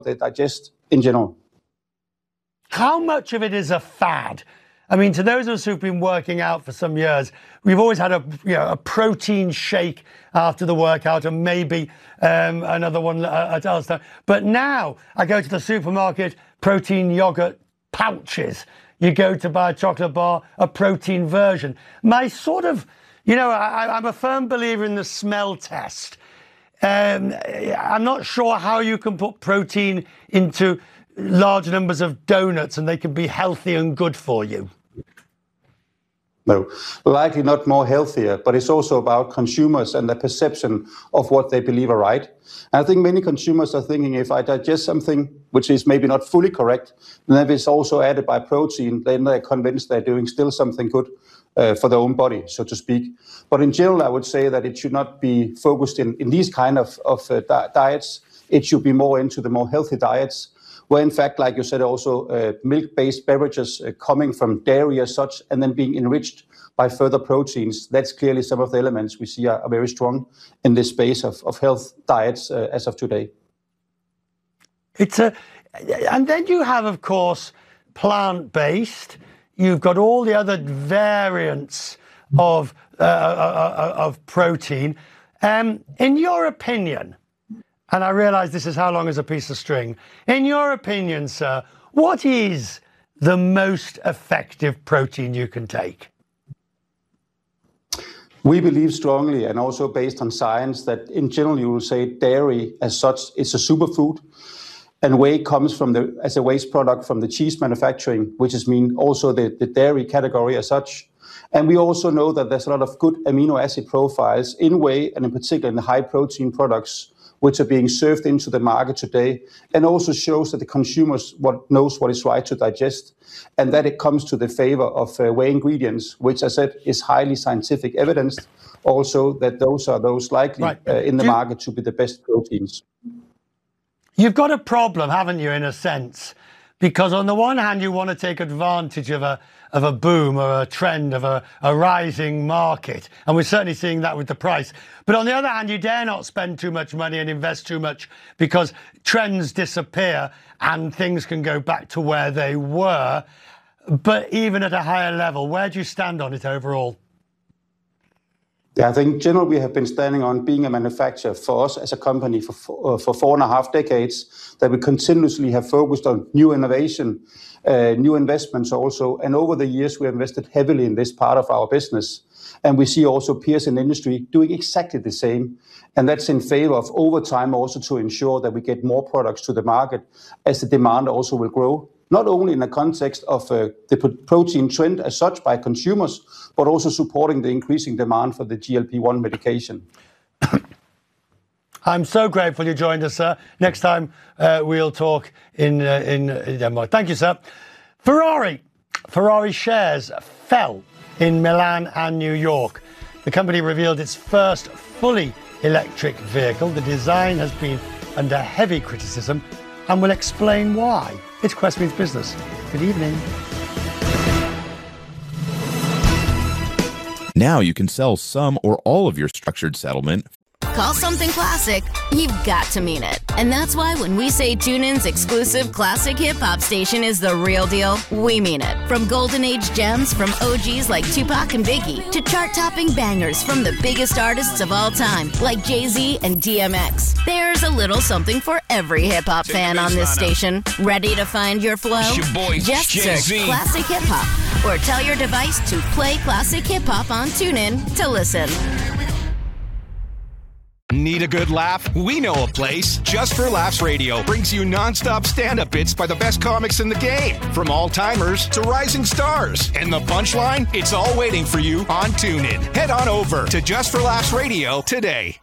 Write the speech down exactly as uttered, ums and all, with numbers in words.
they digest in general. How much of it is a fad? I mean, to those of us who've been working out for some years, we've always had a, you know, a protein shake after the workout and maybe um, another one at other time. But now I go to the supermarket, protein yogurt pouches. You go to buy a chocolate bar, a protein version. My sort of, you know, I, I'm a firm believer in the smell test. Um, I'm not sure how you can put protein into large numbers of donuts and they can be healthy and good for you. No, likely not more healthier, but it's also about consumers and the perception of what they believe are right. And I think many consumers are thinking, if I digest something which is maybe not fully correct, then if it's also added by protein, then they're convinced they're doing still something good uh, for their own body, so to speak. But in general, I would say that it should not be focused in, in these kind of, of uh, di- diets. It should be more into the more healthy diets, where in fact, like you said, also uh, milk-based beverages uh, coming from dairy as such, and then being enriched by further proteins. That's clearly some of the elements we see are, are very strong in this space of, of health diets uh, as of today. It's a, and then you have, of course, plant-based. You've got all the other variants of uh, uh, of protein. Um, in your opinion, and I realise this is how long is a piece of string. In your opinion, sir, what is the most effective protein you can take? We believe strongly, and also based on science, that in general you will say dairy as such is a superfood, and whey comes from the as a waste product from the cheese manufacturing, which is mean also the, the dairy category as such. And we also know that there's a lot of good amino acid profiles in whey, and in particular in the high protein products, which are being served into the market today, and also shows that the consumers what knows what is right to digest, and that it comes to the favor of uh, whey ingredients, which I said is highly scientific evidence, also that those are those likely right. uh, in the you, market to be the best proteins. You've got a problem, haven't you, in a sense? Because on the one hand, you want to take advantage of a of a boom or a trend of a, a rising market. And we're certainly seeing that with the price. But on the other hand, you dare not spend too much money and invest too much because trends disappear and things can go back to where they were. But even at a higher level, where do you stand on it overall? Yeah, I think generally we have been standing on being a manufacturer for us as a company for four, uh, for four and a half decades, that we continuously have focused on new innovation, uh, new investments also. And over the years, we have invested heavily in this part of our business. And we see also peers in the industry doing exactly the same. And that's in favor of over time also to ensure that we get more products to the market as the demand also will grow. Not only in the context of uh, the protein trend as such by consumers, but also supporting the increasing demand for the G L P one medication. I'm so grateful you joined us, sir. Next time uh, we'll talk in, uh, in Denmark. Thank you, sir. Ferrari. Ferrari shares fell in Milan and New York. The company revealed its first fully electric vehicle. The design has been under heavy criticism and will explain why. It's Quest Means Business. Good evening. Now you can sell some or all of your structured settlement. Call something classic, you've got to mean it. And that's why when we say TuneIn's exclusive classic hip-hop station is the real deal, we mean it. From golden age gems from O Gs like Tupac and Biggie to chart-topping bangers from the biggest artists of all time like Jay-Z and D M X. There's a little something for every hip-hop fan on this station. Ready to find your flow? Your boy, Just Jay-Z. search Classic Hip-Hop or tell your device to play Classic Hip-Hop on TuneIn to listen. Need a good laugh? We know a place. Just for Laughs Radio brings you non-stop stand-up bits by the best comics in the game. From all-timers to rising stars. And the punchline? It's all waiting for you on TuneIn. Head on over to Just for Laughs Radio today.